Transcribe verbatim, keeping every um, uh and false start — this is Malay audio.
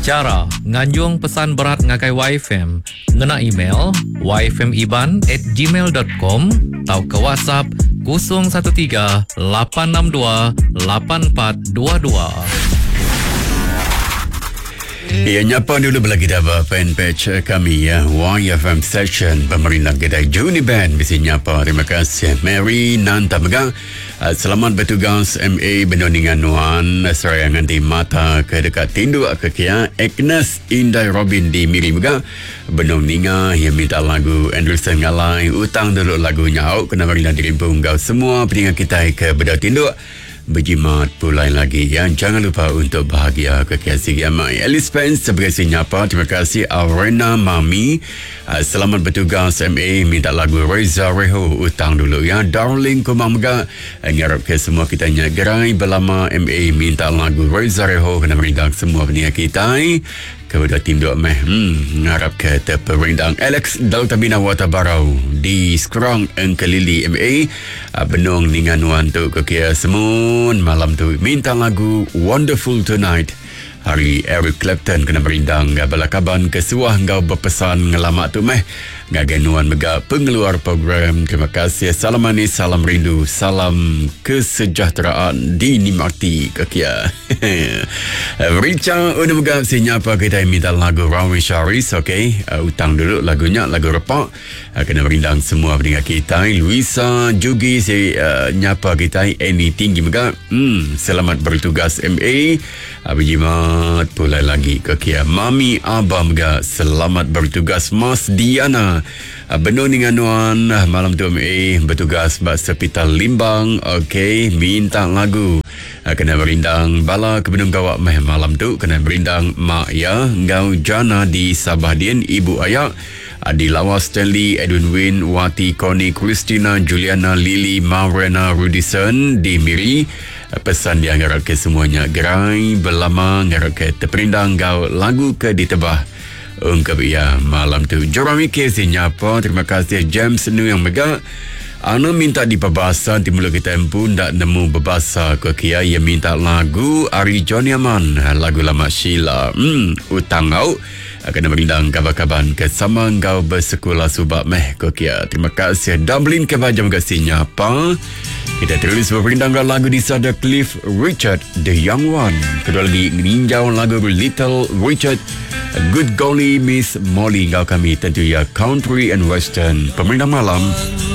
Cara nganjung pesan berat ngakai Y F M, ngena email y f m iban at gmail dot com atau ke WhatsApp kosong satu tiga lapan enam dua lapan empat dua dua. Ya, nyapa dulu belagi dapat fanpage kami ya, Y F M Session pemerintah kedai Juni Band. Bisa nyapa, terima kasih Mary Nanta Megang. Selamat bertugas M A Benoningan Nuan Seraya nganti mata ke dekat tindu ke kia Agnes Indai Robin di Miri Megang Benoninga yang minta lagu Anderson Ngalai utang dulu lagunya au kena marilah dirimpung kau semua peningat kita ke bedau tindu berjimat pulai lagi yang jangan lupa untuk bahagia kekasih Yamai Alice Pence sebagai sinyapa. Terima kasih Arena Mami. Uh, selamat bertugas M A minta lagu Reza Reho utang dulu ya. Darling Kumang Mega uh, ngarap ke semua kita gerai belama M A minta lagu Reza Reho kena merindang semua peningat kita kepada tim dua meh hmm, ngarap ke terperindang Alex Daltabina Watabarau di Skrong Engkelili M A uh, benung ninganuan tu kekia semun malam tu minta lagu Wonderful Tonight. Hari Eric Clapton kena berindang balakaban kesuah ngau berpesan ngelamak tu meh ngaganuan mega pengeluar program. Terima kasih, salam manis, salam rindu, salam kesejahteraan dinikmati kekia. Rica udah mega sinyapa kita minta lagu Rawi Sharis. Okay, uh, utang dulu lagunya lagu repak uh, kena berindang semua pendengar kita. Luisa Jugi si uh, nyapa kita Any tinggi mega hmm, selamat bertugas M A uh, berjimat pulai lagi kekia Mami Abah mega selamat bertugas Mas Diana Benung dengan Nuan malam tu M A bertugas bak Sepital Limbang. Okey, minta lagu kena berindang bala ke Benung Kawak meh malam tu kena berindang Mak Ya Ngau Jana di Sabah Dien Ibu Ayak Adi Lawas Stanley Edwin Win Wati Connie Christina Juliana Lily Maurena Rudison di Miri. Pesan dia ngarap ke semuanya gerai belama ngarap ke terperindang gau lagu ke ditebah ungkap ya malam tu. Jorami ke sinyapa. Terima kasih James Nu yang mega ana minta di pebasa timur kita pun tak nemu berbasa ke kia yang minta lagu Ari John Yaman lagu lama Sheila hmm, utang au akan merindang kabar-kabar ke sama kau bersekolah subak meh ke kia. Terima kasih Dublin ke bajam ke sinyapa. Kita terus berperindang lagu di sada Cliff Richard The Young One. Kedua lagi ninjau lagu Little Richard Good Golly Miss Molly. Kau kami tentu ya country and western pemerintah malam.